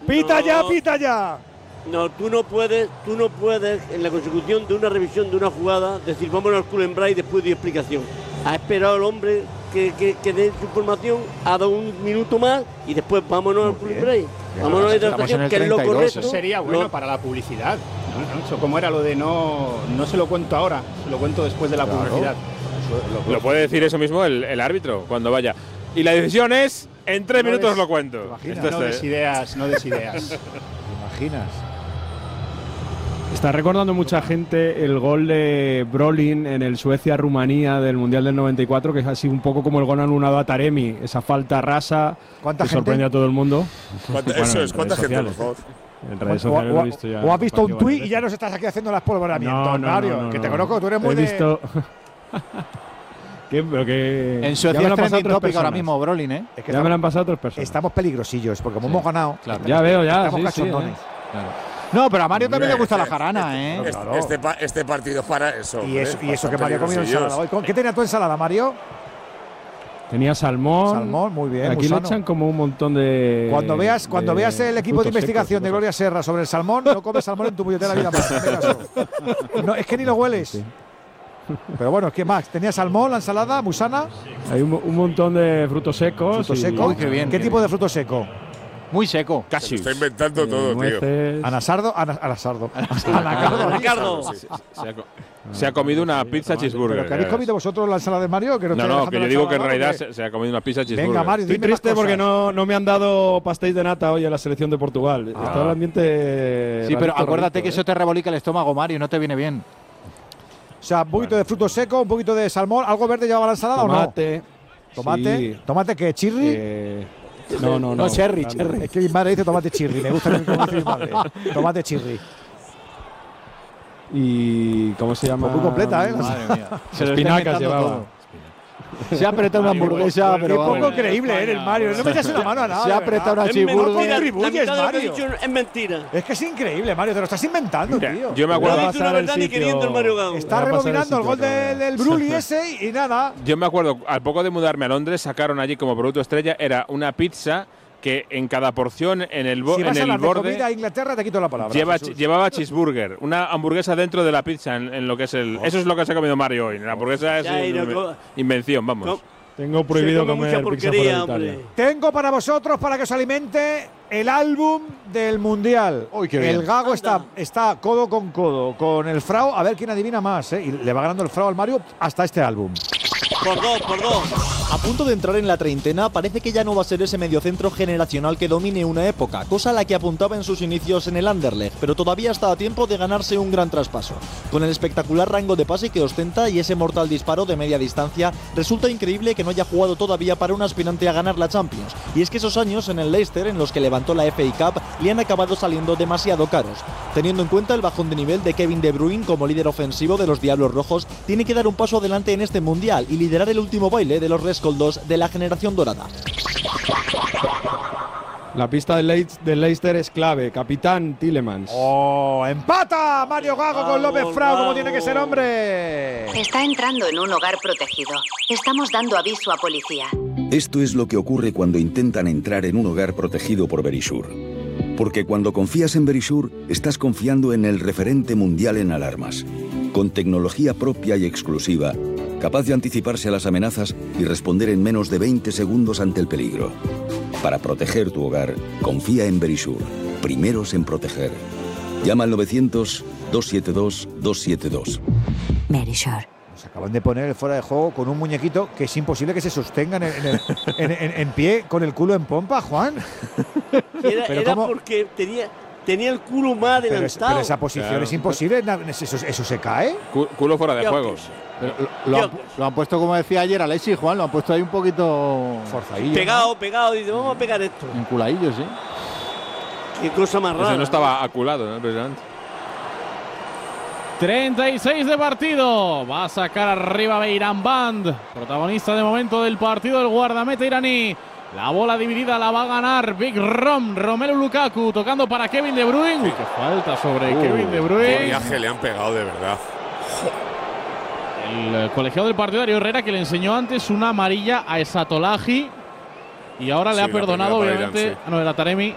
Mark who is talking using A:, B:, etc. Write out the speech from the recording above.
A: ¡Pita ya, pita ya!
B: No, tú no puedes en la consecución de una revisión de una jugada decir vámonos al cool and break y después de explicación. Ha esperado el hombre que dé su información, ha dado un minuto más y después vámonos al cool and break. Vámonos a la hidratación, que es lo correcto.
C: Eso sería bueno para la publicidad. ¿No? Eso, ¿cómo era lo de no se lo cuento ahora, se lo cuento después de la publicidad?
D: Lo puede decir eso mismo el árbitro cuando vaya. Y la decisión es, en 3 minutos lo cuento.
C: No des ideas.
A: ¿Te imaginas?
E: Está recordando mucha gente el gol de Brolin en el Suecia-Rumanía del Mundial del 94, que es así un poco como el gol anulado a Taremi, esa falta rasa que sorprende a todo el mundo.
F: Eso es, ¿cuánta gente, por favor?
E: En redes sociales lo he visto ya.
A: O has visto un tuit y ya nos estás aquí haciendo las polvoramientos, Mario, que te conozco, tú eres muy
E: visto.
G: En Suecia es trending topic ahora mismo, Brolin, ¿eh?
A: Es que
E: ya me lo han pasado 3 personas.
A: Estamos peligrosillos, porque como hemos ganado,
E: claro. Ya veo, ya.
A: Estamos cachondones.
G: Claro. No, pero a Mario también le gusta la jarana, ¿eh?
F: Claro. Este partido es para eso.
A: Y eso que Mario ha comido ensalada hoy. ¿Qué tenía tu ensalada, Mario?
E: Tenía salmón.
A: Salmón, muy bien.
E: Aquí le echan como un montón de.
A: Cuando veas el equipo de investigación de Gloria Serra sobre el salmón, no comes salmón en tu puñetera vida más. No, es que ni lo hueles. Sí. Pero bueno, ¿qué más? ¿Tenía salmón, la ensalada, musana?
E: Hay un montón de frutos secos.
A: ¿Frutos secos? ¿Qué tipo de fruto seco?
G: Muy seco.
F: Casi. Se está inventando todo, tío.
A: Anasardo.
B: Anacardo.
D: Se ha comido una pizza cheeseburger.
A: ¿Pero que habéis comido vosotros la ensalada de Mario? Que
D: no, que yo digo que en realidad se ha comido una pizza cheeseburger.
A: Venga, Mario,
E: estoy triste porque no me han dado pastéis de nata hoy en la selección de Portugal. Está el ambiente.
G: Sí, pero acuérdate que eso te rebolica el estómago, Mario, no te viene bien.
A: O sea, un poquito de fruto seco, un poquito de salmón. ¿Algo verde llevaba la ensalada o no? ¿Tomate?
E: Sí.
A: ¿Tomate qué? ¿Chirri?
E: No, cherry.
A: Es que mi madre dice tomate chirri. Me gusta como dice mi madre. Tomate chirri.
E: ¿Y cómo se llama?
A: Muy completa, ¿eh?
G: Madre mía.
E: Espinacas llevaba.
G: Se ha apretado una hamburguesa, pero.
A: Qué poco creíble eres, Mario. No me echas una mano a nada.
G: Se ha apretado una cheeseburger.
A: Contribuyes, Mario.
B: Es mentira.
A: Es que es increíble, Mario. Te lo estás inventando, tío.
D: Yo me acuerdo.
B: No ha dicho una verdad ni queriendo el Mario Gago.
A: Está rebobinando el gol del Bruli ese y nada.
D: Yo me acuerdo, al poco de mudarme a Londres, sacaron allí como producto estrella, era una pizza que en cada porción, en el borde.
A: Si vas a hablar de comida a Inglaterra, te quito la palabra.
D: Llevaba cheeseburger, una hamburguesa dentro de la pizza, en lo que es el. Eso es lo que se ha comido Mario hoy. La hamburguesa es invención, vamos.
E: Tengo prohibido comer pizza por Italia.
A: Tengo para vosotros, para que os alimente, el álbum del Mundial.
G: Uy, qué bien.
A: El Gago está codo con codo con el Frau. A ver quién adivina más, ¿eh? Y le va ganando el Frau al Mario hasta este álbum.
B: Por dos.
H: A punto de entrar en la treintena, parece que ya no va a ser ese mediocentro generacional que domine una época, cosa a la que apuntaba en sus inicios en el Anderlecht, pero todavía está a tiempo de ganarse un gran traspaso. Con el espectacular rango de pase que ostenta y ese mortal disparo de media distancia, resulta increíble que no haya jugado todavía para un aspirante a ganar la Champions. Y es que esos años en el Leicester, en los que levantó la FA Cup, le han acabado saliendo demasiado caros. Teniendo en cuenta el bajón de nivel de Kevin De Bruyne como líder ofensivo de los Diablos Rojos, tiene que dar un paso adelante en este Mundial y liderar el último baile de los rescoldos de la generación dorada.
E: La pista del Leicester es clave. Capitán Tielemans.
A: ¡Oh! ¡Empata Mario Gago con López Frau, como tiene que ser, hombre!
I: Está entrando en un hogar protegido. Estamos dando aviso a policía.
J: Esto es lo que ocurre cuando intentan entrar en un hogar protegido por Verisure. Porque cuando confías en Verisure, estás confiando en el referente mundial en alarmas. Con tecnología propia y exclusiva, capaz de anticiparse a las amenazas y responder en menos de 20 segundos ante el peligro. Para proteger tu hogar, confía en Verisure. Primeros en proteger. Llama al 900-272-272.
I: Verisure.
A: Nos acaban de poner el fuera de juego con un muñequito que es imposible que se sostenga en pie con el culo en pompa, Juan.
B: Era porque tenía el culo más adelantado.
A: Pero esa posición es imposible. ¿Eso se cae?
D: Culo fuera de juego.
G: Lo han puesto, como decía ayer Alexis, Juan, lo han puesto ahí un poquito
A: forzadillo.
B: Pegado. Dice, vamos a pegar esto.
G: Enculadillo, sí.
B: Qué cosa más rara.
D: No estaba aculado, ¿no? Precisamente.
K: 36 de partido. Va a sacar arriba Beiran Band. Protagonista de momento del partido, el guardameta iraní. La bola dividida la va a ganar Big Rom. Romelu Lukaku tocando para Kevin De Bruyne. Uy, qué falta sobre Kevin De Bruyne.
F: Qué viaje le han pegado, de verdad.
K: El colegiado del partido, Darío Herrera, que le enseñó antes una amarilla a Esatolahi. Y ahora le ha perdonado, obviamente. No, era Taremi.